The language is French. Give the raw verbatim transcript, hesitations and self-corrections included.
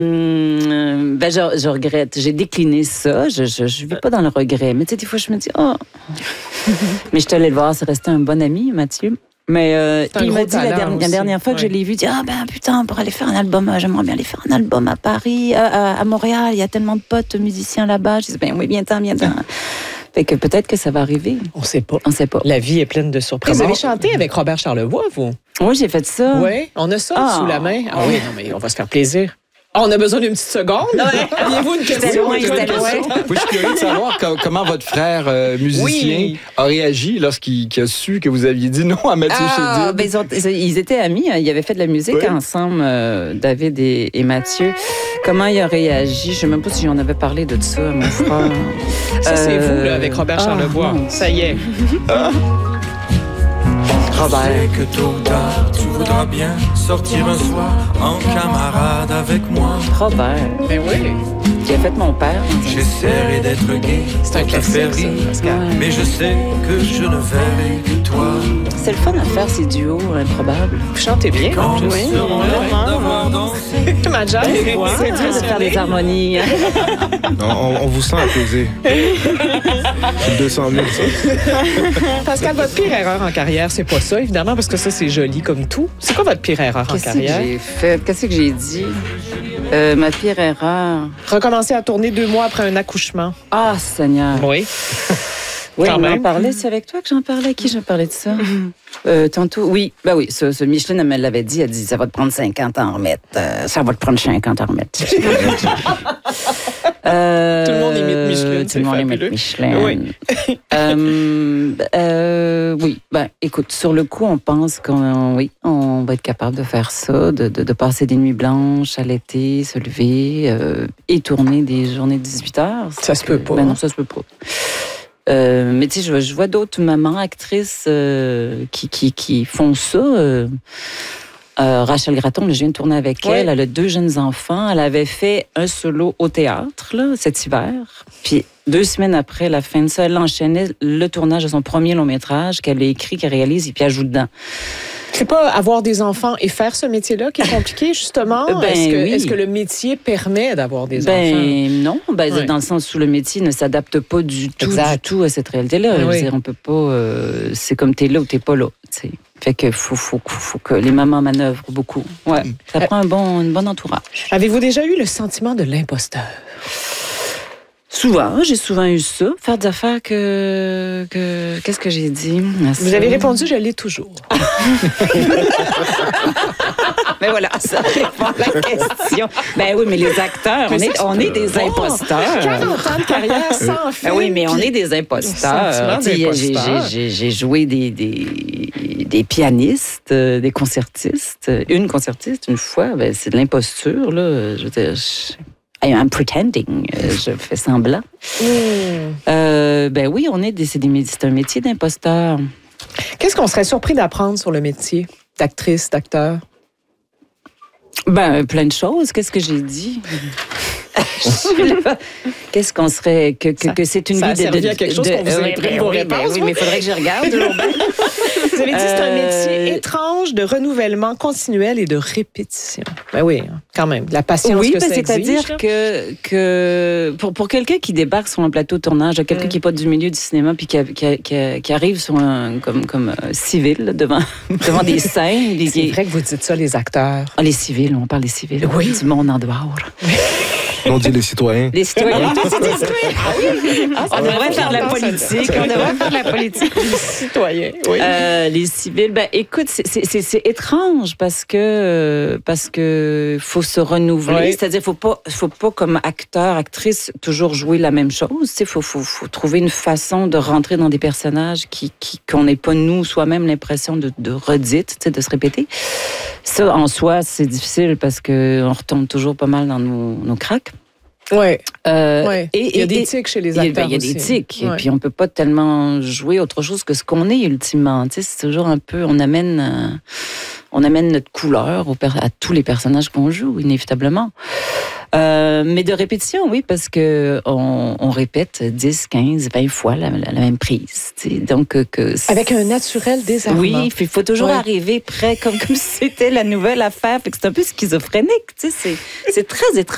Hum, ben je, je regrette. J'ai décliné ça. Je je, je vis pas dans le regret. Mais tu sais, des fois, je me dis, oh. Mais je suis allée le voir. C'est resté un bon ami, Mathieu. Mais euh, il m'a dit la, dernière, la dernière fois que ouais. je l'ai vu, il dit, ah ben putain, pour aller faire un album, j'aimerais bien aller faire un album à Paris, à, à Montréal. Il y a tellement de potes musiciens là-bas. Je dis, ben oui, viens-t'en, viens-t'en. Fait que peut-être que ça va arriver. On sait pas. On sait pas. La vie est pleine de surprises. Vous avez chanté avec Robert Charlevoix, vous? Oui, j'ai fait ça. Oui, on a ça ah. sous la main. Ah oui, non, mais on va se faire plaisir. Ah, on a besoin d'une petite seconde. Aviez-vous une question? Loin, loin. Moi, je suis curieux de savoir comment votre frère euh, musicien oui. a réagi lorsqu'il a su que vous aviez dit non à Mathieu ah, Chédid. Ben ils, ont, ils étaient amis. Ils avaient fait de la musique oui. ensemble, euh, David et, et Mathieu. Comment il a réagi? Je ne sais même pas si j'en avais parlé de ça à mon frère. Ça, c'est euh... vous, là, avec Robert ah, Charlevoix. Non. Ça y est. Ah. Robert. Je sais que tôt ou tard, tu voudras bien sortir un soir en camarade avec moi. Robert. Ben oui. Qui a fait mon père. J'essaierai d'être gai. C'est un classique, ça, Pascal. Ouais. Mais je sais que je ne verrai que toi. C'est le fun à faire, ces duos improbables. Vous chantez bien. Quand oui. nous serons là d'avoir dansé. Ma job, c'est dur de faire des harmonies. Non, on, on vous sent applaudir. C'est deux cent mille, ça. Pascal, votre pire erreur en carrière, c'est pas ça, évidemment, parce que ça, c'est joli comme tout. C'est quoi votre pire erreur en Qu'est-ce carrière? Que j'ai fait? Qu'est-ce que j'ai dit? Euh, ma pire erreur. Recommencer à tourner deux mois après un accouchement. Ah, Seigneur. Oui. Oui, Quand on même. en parlait. C'est avec toi que j'en parlais. À qui j'en parlais de ça? Mm-hmm. euh, tantôt, oui. Ben oui, ce, ce Micheline, elle me l'avait dit. Elle dit, ça va te prendre cinquante ans à en remettre. Euh, ça va te prendre cinquante ans à en remettre. euh, tout le monde imite Micheline. Tout le monde imite Micheline. Oui. euh, euh, oui. Ben, écoute, sur le coup, on pense qu'on oui, on va être capable de faire ça, de, de, de passer des nuits blanches à l'été, se lever euh, et tourner des journées de dix-huit heures. Ça se peut pas. Ben non, ça se peut pas. Euh, mais tu sais, je, je vois d'autres mamans actrices euh, qui, qui, qui font ça. Euh, euh, Rachel Gratton, je viens de tourner avec ouais. elle. Elle a deux jeunes enfants. Elle avait fait un solo au théâtre là, cet hiver. Puis deux semaines après la fin de ça, elle enchaînait le tournage de son premier long-métrage qu'elle a écrit, qu'elle réalise et puis elle joue dedans. C'est pas avoir des enfants et faire ce métier-là qui est compliqué, justement? Ben est-ce, que, oui. est-ce que le métier permet d'avoir des ben, enfants? Ben non, ben, ouais. dans le sens où le métier ne s'adapte pas du tout, exact. du tout à cette réalité-là. Oui. Je veux dire, on peut pas... Euh, c'est comme t'es là ou t'es pas là, tu sais. Fait que faut, faut, faut que les mamans manœuvrent beaucoup. Ouais, ça prend un bon, un bon entourage. Avez-vous déjà eu le sentiment de l'imposteur? Souvent, j'ai souvent eu ça. Faire des affaires que... que qu'est-ce que j'ai dit? Vous avez répondu, je l'ai toujours. Mais voilà, ça répond à la question. Ben oui, mais les acteurs, mais on, est, on est des imposteurs. quarante ans de carrière sans film. Ben oui, mais on est des imposteurs. J'ai, j'ai, j'ai, j'ai joué des, des, des pianistes, des concertistes. Une concertiste, une fois, ben, c'est de l'imposture, là. Je veux dire... Je... I'm pretending. Je fais semblant. Mm. Euh, ben oui, on est des, c'est, des, c'est un métier d'imposteur. Qu'est-ce qu'on serait surpris d'apprendre sur le métier d'actrice, d'acteur? Ben, plein de choses. Qu'est-ce que j'ai dit? Qu'est-ce qu'on serait... Que, que, ça, que c'est une ça vie a de... servi à quelque chose de, qu'on vous euh, imprime ben, vos oui, réponses. Ben, oui, mais il faudrait que je regarde. Vous avez dit que c'est un métier étrange de renouvellement continuel et de répétition. Ben oui, quand même. La patience oui, que ben, ça c'est-à-dire exige, que, que pour, pour quelqu'un qui débarque sur un plateau de tournage, quelqu'un mm. qui n'est pas du milieu du cinéma puis qui, a, qui, a, qui, a, qui arrive sur un, comme, comme euh, civil là, devant, devant des scènes. C'est des... vrai que vous dites ça, les acteurs. Ah, les civils, on parle des civils. Oui. Du monde en dehors. On dit les citoyens. Les citoyens. Ah, c'est des citoyens. Ah, oui. Ah, on devrait faire de la politique. On devrait faire de la politique. Les citoyens, oui. Euh, les civils, ben écoute, c'est, c'est, c'est, c'est étrange parce que parce que faut se renouveler. Oui. C'est-à-dire, faut pas, faut pas comme acteur, actrice toujours jouer la même chose. Il faut, faut, faut trouver une façon de rentrer dans des personnages qui, qui qu'on n'ait pas nous soi-même l'impression de, de redite, de se répéter. Ça, en soi, c'est difficile parce que on retombe toujours pas mal dans nos, nos cracks. Oui. Euh, ouais. Il y a des tics chez les acteurs. Il y a, ben, il y a des tics. Ouais. Et puis, on ne peut pas tellement jouer autre chose que ce qu'on est, ultimement. Tu sais, c'est toujours un peu... On amène, euh, on amène notre couleur au, à tous les personnages qu'on joue, inévitablement. Euh, mais de répétition, oui, parce que on, on répète dix, quinze, vingt fois la, la, la même prise. Tu sais, donc, que avec un naturel désarmant. Oui, il faut toujours ouais. arriver près, comme, comme si c'était la nouvelle affaire. Fait que c'est un peu schizophrénique. Tu sais, c'est, c'est très étrange.